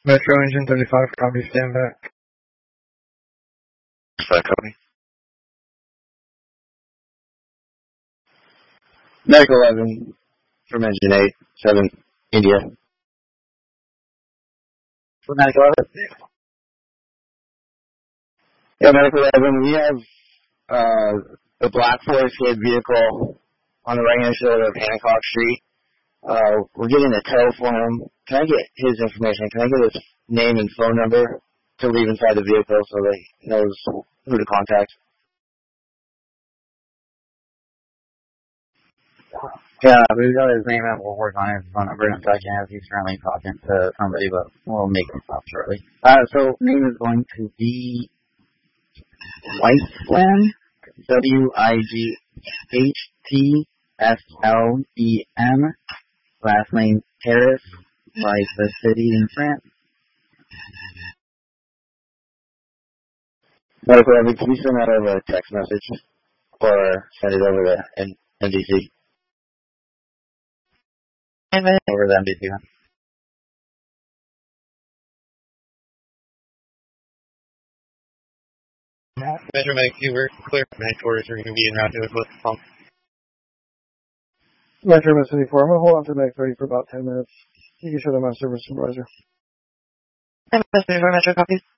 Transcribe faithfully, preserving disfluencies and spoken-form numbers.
Metro Engine thirty-five, copy, stand back. Five, copy. Medical eleven from Engine eight, seven, India. For Medical eleven? Yeah, Medical eleven, we have uh, the Black Forest Kid vehicle on the right-hand side of Hancock Street. Uh, we're getting a tow for him. Can I get his information? Can I get his name and phone number to leave inside the vehicle so that he knows who to contact? Yeah, we've got his name and we'll work on his phone number in a second as he's currently talking to somebody, but we'll make him stop shortly. Uh, so name is going to be Whitesland, W I G H T S L E M, last name Paris, like the city in France. Medical eleven, can you send that over a text message or send it over to N- NDC? Over the M D C. Metro Medic, you were clear. Medic orders are going to be in route to the pump. Metro Med seventy-four, I'm going to hold on to Medic thirty for about ten minutes. You can show them my service supervisor. Metro Metro copies.